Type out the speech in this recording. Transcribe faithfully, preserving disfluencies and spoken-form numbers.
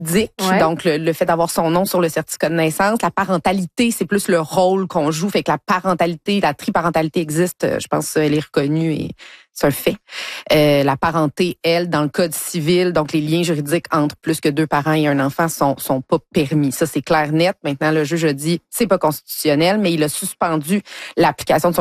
Ouais. Donc, le, le fait d'avoir son nom sur le certificat de naissance. La parentalité, c'est plus le rôle qu'on joue. Fait que la parentalité, la triparentalité existe. Je pense qu'elle est reconnue et c'est un fait. Euh, la parenté, elle, dans le code civil, donc les liens juridiques entre plus que deux parents et un enfant sont sont pas permis. Ça, c'est clair net. Maintenant, le juge a dit c'est pas constitutionnel, mais il a suspendu l'application de son